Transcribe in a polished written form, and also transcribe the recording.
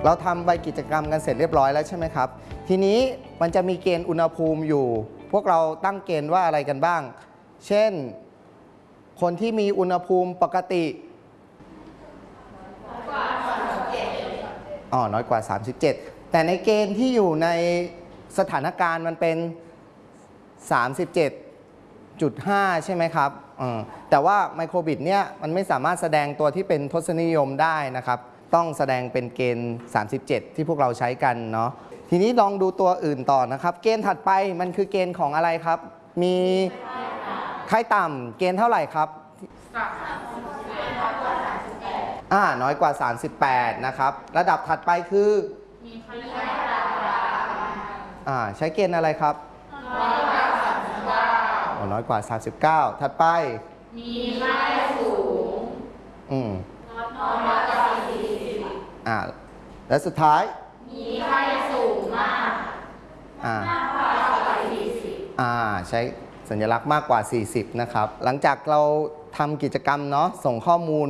เราทำใบกิจกรรมกันเสร็จเรียบร้อยแล้วใช่ไหมครับทีนี้มันจะมีเกณฑ์อุณหภูมิอยู่พวกเราตั้งเกณฑ์ว่าอะไรกันบ้างเช่นคนที่มีอุณหภูมิปกติน้อยกว่า37แต่ในเกณฑ์ที่อยู่ในสถานการณ์มันเป็น37.5ใช่ไหมครับแต่ว่าไมโครบิตเนี่ยมันไม่สามารถแสดงตัวที่เป็นทศนิยมได้นะครับต้องแสดงเป็นเกณฑ์37ที่พวกเราใช้กันเนาะทีนี้ลองดูตัวอื่นต่อนะครับเกณฑ์ถัดไปมันคือเกณฑ์ของอะไรครับมีไข้ต่ำเกณฑ์เท่าไหร่ครับน้อยกว่า38นะครับระดับถัดไปคือใช้เกณฑ์อะไรครับน้อยกว่า39ถัดไปมีไข้สูงน้อยกว่า40และสุดท้ายมีไข้สูงมากมากกว่า40ใช้สัญลักษณ์มากกว่า40นะครับหลังจากเราทำกิจกรรมเนาะส่งข้อมูล